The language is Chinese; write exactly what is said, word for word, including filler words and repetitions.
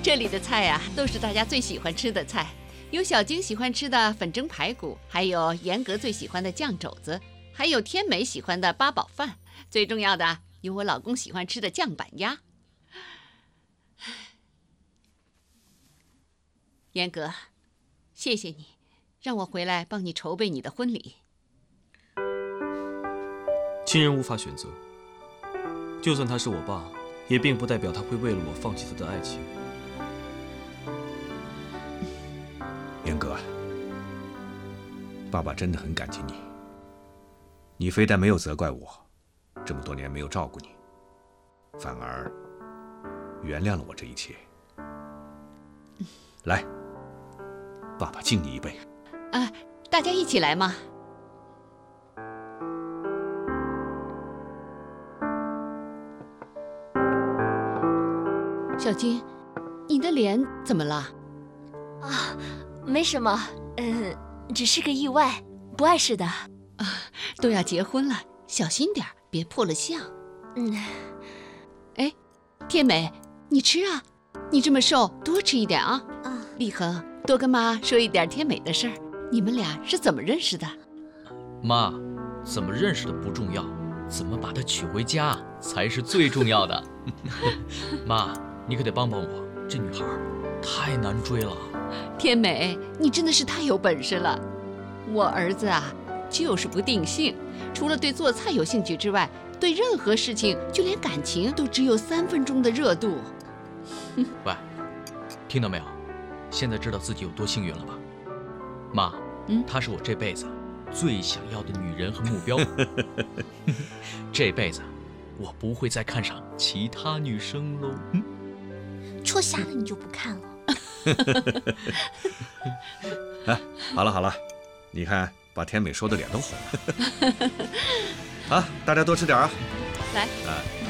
这里的菜呀、啊，都是大家最喜欢吃的菜，有小晶喜欢吃的粉蒸排骨，还有严格最喜欢的酱肘子，还有天美喜欢的八宝饭，最重要的有我老公喜欢吃的酱板鸭。严格，谢谢你，让我回来帮你筹备你的婚礼。 亲人无法选择，就算他是我爸，也并不代表他会为了我放弃他的爱情。 严格，爸爸真的很感激你。你非但没有责怪我，这么多年没有照顾你，反而原谅了我这一切。来，爸爸敬你一杯。 啊，大家一起来嘛。小金，你的脸怎么了？ 啊，没什么，嗯、呃，只是个意外，不碍事的。 啊，都要结婚了，小心点，别破了相。 嗯。 哎，天美，你吃啊，你这么瘦，多吃一点啊。 啊， 立恒，多跟妈说一点天美的事儿。你们俩是怎么认识的？ 妈，怎么认识的不重要，怎么把她娶回家才是最重要的。妈，你可得帮帮我，这女孩太难追了。 天美，你真的是太有本事了。我儿子啊，就是不定性，除了对做菜有兴趣之外，对任何事情，就连感情都只有三分钟的热度。 喂，听到没有？现在知道自己有多幸运了吧？妈，嗯，她是我这辈子最想要的女人和目标。这辈子我不会再看上其他女生喽。嗯， 戳瞎了你就不看了。 哎，好了好了，你看把天美说的脸都红了。啊，大家多吃点啊。 来。 啊。